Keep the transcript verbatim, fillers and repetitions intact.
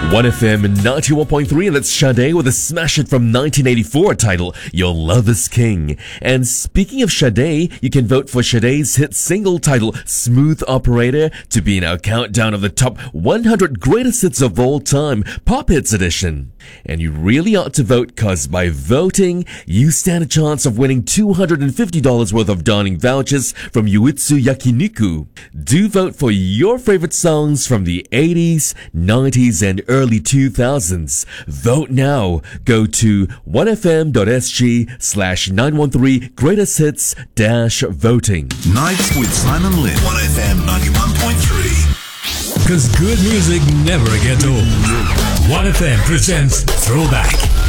one F M ninety-one point three, and that's Sade with a smash hit from nineteen eighty-four titled Your Love is King. And speaking of Sade, you can vote for Sade's hit single titled Smooth Operator to be in our countdown of the top one hundred greatest hits of all time, Pop Hits Edition. And you really ought to vote, cause by voting, you stand a chance of winning two hundred fifty dollars worth of dining vouchers from Yuitsu Yakiniku. Do vote for your favorite songs from the eighties, nineties, and early two thousands. Vote now. Go to one f m dot s g slash nine one three greatest hits dash voting. Nights with Simon Lynn. one F M ninety-one point three. Because good music never gets old. one F M presents Throwback.